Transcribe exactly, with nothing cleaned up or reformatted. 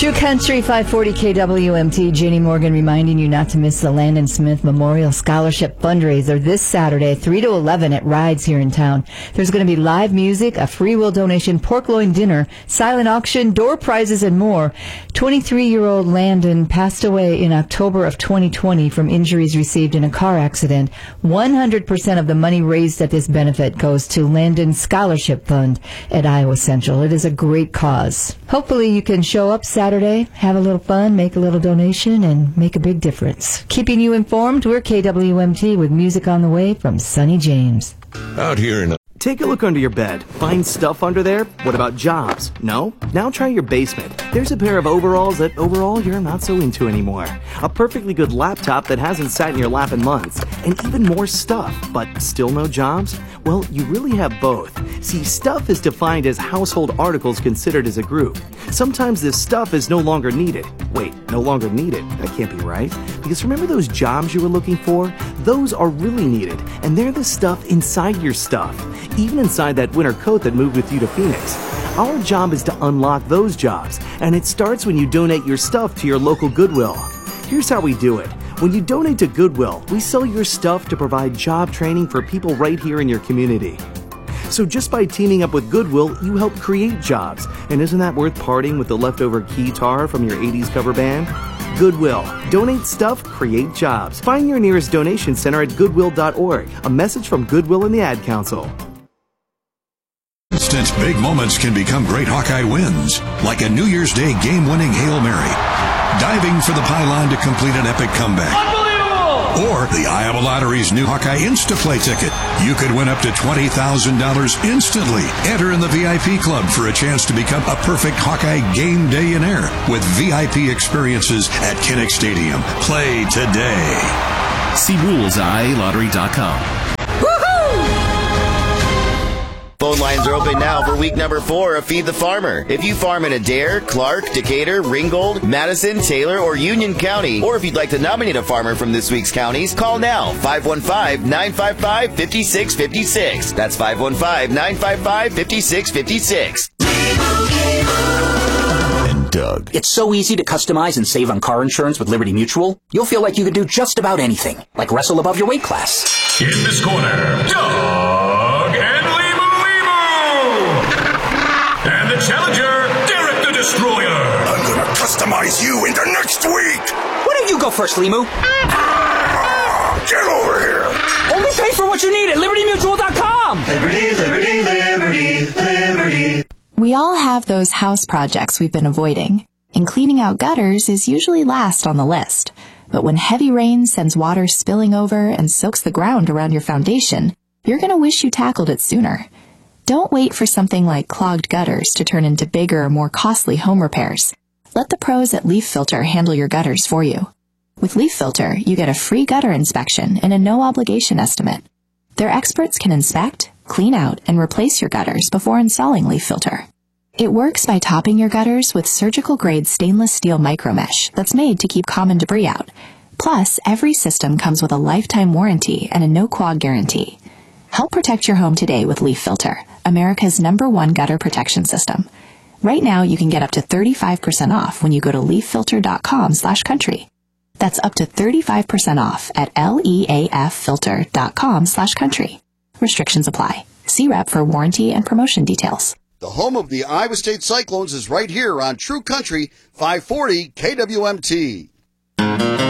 True Country five forty K W M T, Janie Morgan reminding you not to miss the Landon Smith Memorial Scholarship Fundraiser this Saturday, three to eleven at Rides here in town. There's going to be live music, a free will donation, pork loin dinner, silent auction, door prizes, and more. twenty-three-year-old Landon passed away in October of twenty twenty from injuries received in a car accident. one hundred percent of the money raised at this benefit goes to Landon Scholarship Fund at Iowa Central. It is a great cause. Hopefully you can show up Saturday. Saturday, have a little fun, make a little donation, and make a big difference. Keeping you informed, we're K W M T with music on the way from Sonny James. Out here in Take a look under your bed. Find stuff under there? What about jobs? No? Now try your basement. There's a pair of overalls that overall you're not so into anymore. A perfectly good laptop that hasn't sat in your lap in months. And even more stuff, but still no jobs? Well, you really have both. See, stuff is defined as household articles considered as a group. Sometimes this stuff is no longer needed. Wait, no longer needed? That can't be right. Because remember those jobs you were looking for? Those are really needed, and they're the stuff inside your stuff. Even inside that winter coat that moved with you to Phoenix. Our job is to unlock those jobs, and it starts when you donate your stuff to your local Goodwill. Here's how we do it. When you donate to Goodwill, we sell your stuff to provide job training for people right here in your community. So just by teaming up with Goodwill, you help create jobs. And isn't that worth parting with the leftover guitar from your eighties cover band? Goodwill. Donate stuff, create jobs. Find your nearest donation center at goodwill dot org. A message from Goodwill and the Ad Council. instance, big moments can become great Hawkeye wins, like a New Year's Day game-winning Hail Mary, diving for the pylon to complete an epic comeback. Unbelievable! Or the Iowa Lottery's new Hawkeye Instaplay ticket. You could win up to twenty thousand dollars instantly. Enter in the V I P club for a chance to become a perfect Hawkeye game day-in-air with V I P experiences at Kinnick Stadium. Play today. See rules at I A lottery dot com. Phone lines are open now for week number four of Feed the Farmer. If you farm in Adair, Clark, Decatur, Ringgold, Madison, Taylor, or Union County, or if you'd like to nominate a farmer from this week's counties, call now, five one five, nine five five, five six five six. That's five one five, nine five five, five six five six. And Doug. It's so easy to customize and save on car insurance with Liberty Mutual. You'll feel like you could do just about anything, like wrestle above your weight class. In this corner, Doug and and the challenger, Derek the Destroyer. I'm gonna customize you into next week. Why don't you go first, Limu? Ah, get over here. Only pay for what you need at liberty mutual dot com. Liberty, liberty, liberty, liberty. We all have those house projects we've been avoiding, and cleaning out gutters is usually last on the list. But when heavy rain sends water spilling over and soaks the ground around your foundation, you're gonna wish you tackled it sooner. Don't wait for something like clogged gutters to turn into bigger, more costly home repairs. Let the pros at Leaf Filter handle your gutters for you. With Leaf Filter, you get a free gutter inspection and a no-obligation estimate. Their experts can inspect, clean out, and replace your gutters before installing Leaf Filter. It works by topping your gutters with surgical-grade stainless steel micromesh that's made to keep common debris out. Plus, every system comes with a lifetime warranty and a no-clog guarantee. Help protect your home today with Leaf Filter, America's number one gutter protection system. Right now, you can get up to thirty-five percent off when you go to leaf filter dot com slash country. That's up to thirty-five percent off at leaf filter dot com slash country. Restrictions apply. See rep for warranty and promotion details. The home of the Iowa State Cyclones is right here on True Country five forty K W M T.